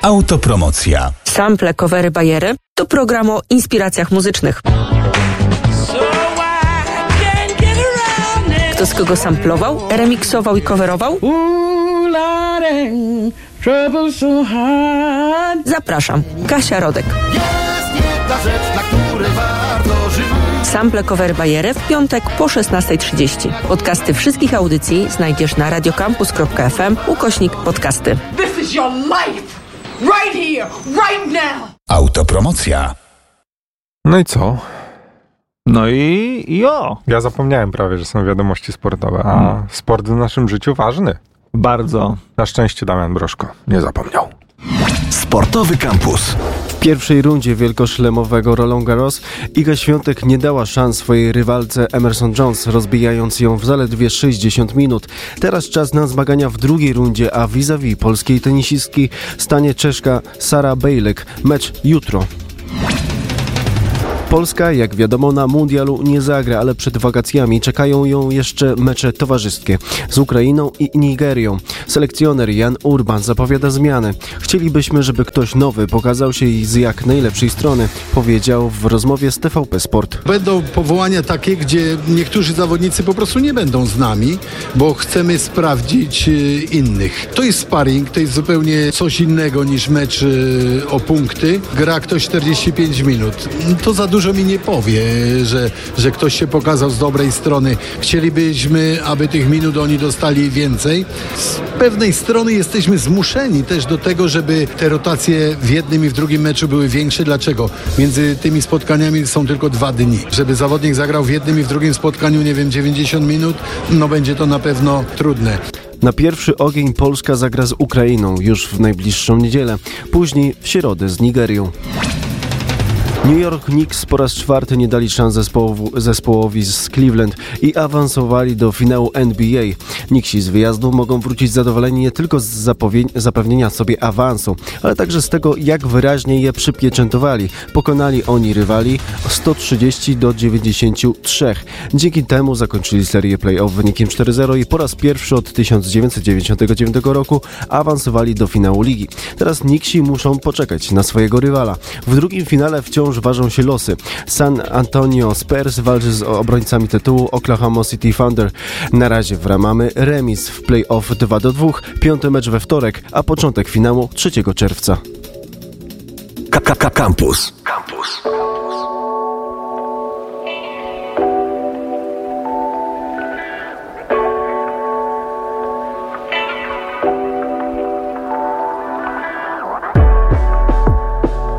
Autopromocja. Sample, covery, bajery to program o inspiracjach muzycznych. Kto z kogo samplował, remiksował i coverował? Zapraszam, Kasia Rodek. Sample, covery, bajery w piątek po 16:30. Podcasty wszystkich audycji znajdziesz na radiocampus.fm/podcasty. This is your life! Right here, right now! Autopromocja. No i co? No i Ja zapomniałem prawie, że są wiadomości sportowe, a sport w naszym życiu ważny. bardzo. Na szczęście Damian Broszko nie zapomniał. Sportowy Campus. W pierwszej rundzie wielkoszlemowego Roland Garros Iga Świątek nie dała szans swojej rywalce Emerson Jones, rozbijając ją w zaledwie 60 minut. Teraz czas na zmagania w drugiej rundzie, a vis-a-vis polskiej tenisistki stanie Czeszka Sara Bejlek. Mecz jutro. Polska, jak wiadomo, na mundialu nie zagra, ale przed wakacjami czekają ją jeszcze mecze towarzyskie z Ukrainą i Nigerią. Selekcjoner Jan Urban zapowiada zmiany. Chcielibyśmy, żeby ktoś nowy pokazał się z jak najlepszej strony, powiedział w rozmowie z TVP Sport. Będą powołania takie, gdzie niektórzy zawodnicy po prostu nie będą z nami, bo chcemy sprawdzić innych. To jest sparring, to jest zupełnie coś innego niż mecz o punkty. Gra ktoś 45 minut. To za dużo mi nie powie, że ktoś się pokazał z dobrej strony. Chcielibyśmy, aby tych minut oni dostali więcej. Z pewnej strony jesteśmy zmuszeni też do tego, żeby te rotacje w jednym i w drugim meczu były większe. Dlaczego? Między tymi spotkaniami są tylko 2 dni. Żeby zawodnik zagrał w jednym i w drugim spotkaniu, 90 minut, no będzie to na pewno trudne. Na pierwszy ogień Polska zagra z Ukrainą już w najbliższą niedzielę. Później w środę z Nigerią. New York Knicks po raz 4 nie dali szans zespołowi z Cleveland i awansowali do finału NBA. Knicksi z wyjazdu mogą wrócić zadowoleni nie tylko z zapewnienia sobie awansu, ale także z tego, jak wyraźnie je przypieczętowali. Pokonali oni rywali 130-93. Dzięki temu zakończyli serię play-off wynikiem 4-0 i po raz pierwszy od 1999 roku awansowali do finału ligi. Teraz Knicksi muszą poczekać na swojego rywala. W drugim finale wciąż ważą się losy. San Antonio Spurs walczy z obrońcami tytułu Oklahoma City Thunder. Na razie mamy remis w play-off 2-2, 5. mecz we wtorek, a początek finału 3 czerwca. Campus.